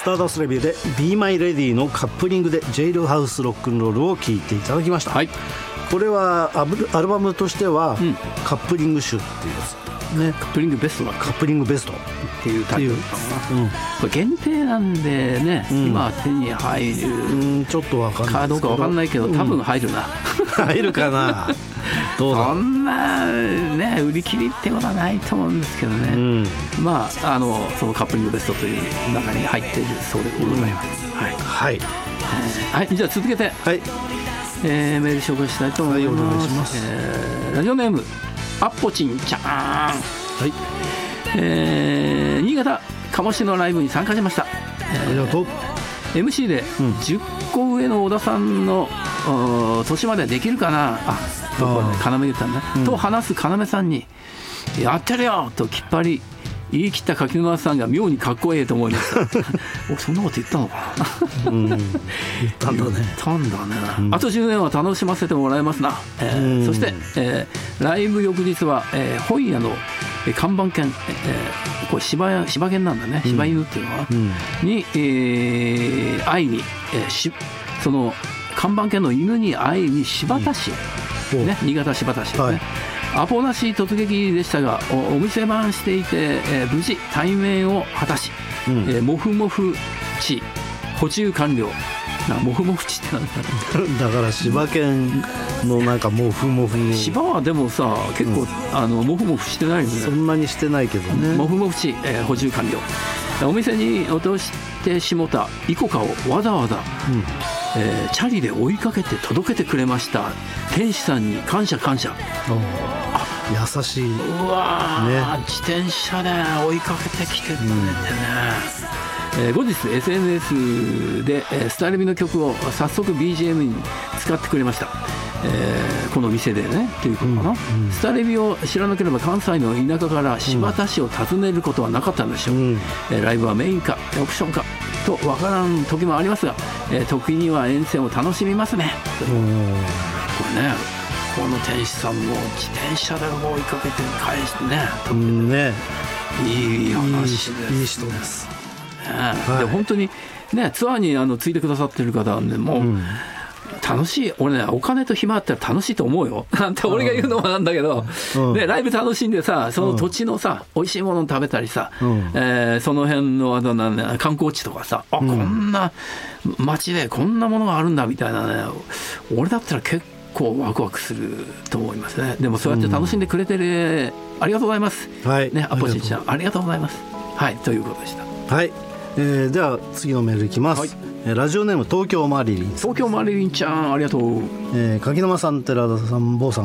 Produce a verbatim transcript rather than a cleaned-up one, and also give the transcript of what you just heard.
スターダストレビューで Be My Lady のカップリングでジェイルハウスロックンロールを聴いていただきました、はい、これはアブアルバムとしては、うん、カップリング集っていうやつね、 カップリングベストだカップリングベストっていうタイトルだったかな、うん、これ限定なんでね、うん、今手に入る、 うん、ちょっとわかんないかどうかわかんないけど、多分入るな、 うん、入るかなどうだそんなね売り切りってことはないと思うんですけどね、うん、まああのそのカップリングベストという中に入っているそうでございます、うん、はい、 はいえーはい、じゃあ続けて、 はいえー、メール紹介したいと思います、 はい、お願いします、 えー、ラジオネームアッポチンちゃん、はい、えー、新潟鴨市のライブに参加しました、 えー、ありがとう。 エムシー でじゅっこ上の小田さんの、うん、年までできるかなあとこれ、ね、要言ったんだ、うん、と話す要さんにやってるよときっぱり言い切った柿沼さんが妙にかっこええと思いましたおそんなこと言ったのかな、うん、言ったんだね言ったんだね、うん、あとじゅうねんは楽しませてもらえますな、えーうん、そして、えー、ライブ翌日は、えー、本屋の看板犬、えー、これ柴、柴犬なんだね、柴犬っていうのは、うん、に、えー、会いに、えー、しその看板犬の犬に会いに新発田市、うんね、新潟新発田市ですね、はい、アポなし突撃でしたが お, お店番していて、えー、無事対面を果たし、うん、えー、モフモフ地補充完了なモフモフ地ってなんだろうだから柴犬のなんかモフモフの柴はでもさ結構、うん、あのモフモフしてないよね。 そんなにしてないけどね。 モフモフ地、えー、補充完了。お店に落としてしもたイコカをわざわざ、うん、えー、チャリで追いかけて届けてくれました。店主さんに感謝感謝。 あ、優しい。 うわ、ね、自転車で追いかけてきてくれてね、うん、えー、後日 エスエヌエス で、えー、スタイルビの曲を早速 ビージーエム に使ってくれました。えー、この店でねっていうことかな、うんうん、スタレビを知らなければ関西の田舎から新発田市を訪ねることはなかったんでしょう、うん、えー、ライブはメインかオプションかと分からん時もありますが、えー、時には沿線を楽しみますね。これね、この店主さんも自転車で追いかけて返してね、 うんね、 いい話です、 いい人です、 ね、はい、で本当にねツアーにあのついてくださってる方はねもう、うん、楽しい。俺ねお金と暇あったら楽しいと思うよなんて俺が言うのもなんだけど、うんね、ライブ楽しんでさその土地のさ、うん、美味しいものを食べたりさ、うん、えー、その辺のあのなん、ね、観光地とかさ、あ、うん、こんな街でこんなものがあるんだみたいなね、俺だったら結構ワクワクすると思いますね。でもそうやって楽しんでくれてる、うん、ありがとうございます、はい、ね、アポシンちゃんありがとうございます。はいということでした。 はい、えー、では次のメールいきます、はい、ラジオネーム東京マリリン、 東京マリリンちゃんありがとう、 えー、柿沼さん、寺田さん、坊さん